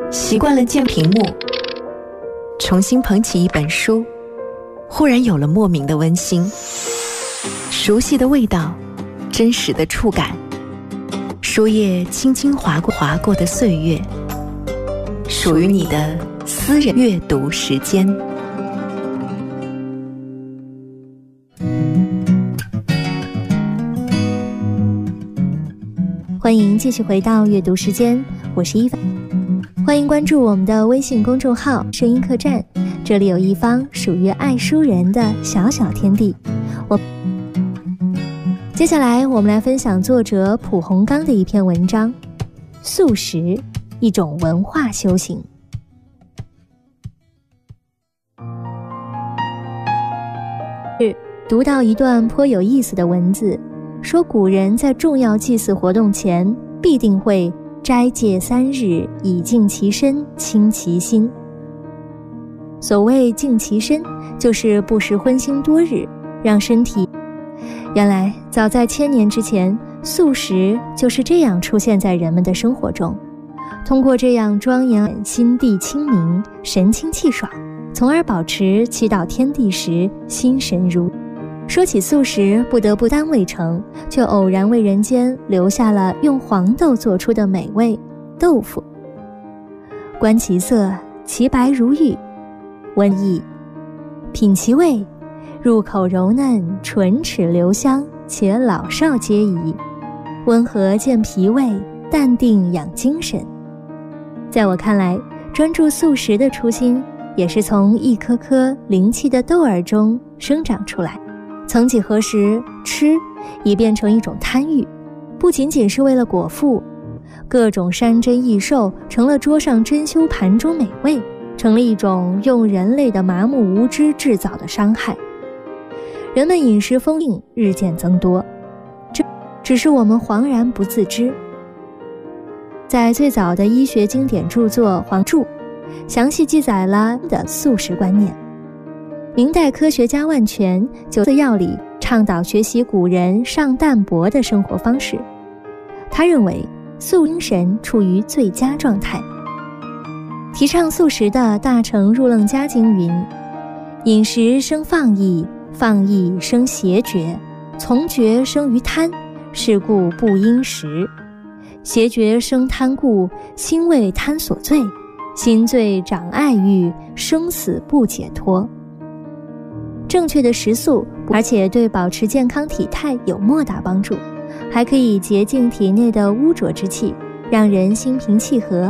习惯了键屏幕，重新捧起一本书，忽然有了莫名的温馨，熟悉的味道，真实的触感，书页轻轻划过的岁月，属于你的私人阅读时间。 欢迎继续回到阅读时间，我是伊凡，欢迎关注我们的微信公众号声音客栈，这里有一方属于爱书人的小小天地。接下来我们来分享作者蒲洪刚的一篇文章，素食，一种文化修行。读到一段颇有意思的文字，说古人在重要祭祀活动前必定会斋戒3日，以静其身，清其心。所谓静其身，就是不食荤腥多日，让身体。原来早在1000年之前，素食就是这样出现在人们的生活中。通过这样庄严，心地清明，神清气爽，从而保持祈祷天地时心神如。说起素食，不得不单未成，却偶然为人间留下了用黄豆做出的美味豆腐。观其色，其白如玉，闻意，品其味，入口柔嫩，唇齿留香，且老少皆宜，温和健脾胃，淡定养精神。在我看来，专注素食的初心，也是从一颗颗灵气的豆儿中生长出来。曾几何时，吃已变成一种贪欲，不仅仅是为了果腹，各种山珍异兽成了桌上珍馐盘中美味，成了一种用人类的麻木无知制造的伤害。人们饮食疯病日渐增多，这只是我们惶然不自知。在最早的医学经典著作《黄注》，详细记载了的素食观念。明代科学家万全就在药里倡导学习古人上淡泊的生活方式。他认为素精神处于最佳状态。提倡素食的大乘入楞伽经云：饮食生放逸，放逸生邪觉，从觉生于贪，是故不应食。邪觉生贪故，心为贪所罪，心罪长爱欲，生死不解脱。正确的食素，而且对保持健康体态有莫大帮助，还可以洁净体内的污浊之气，让人心平气和，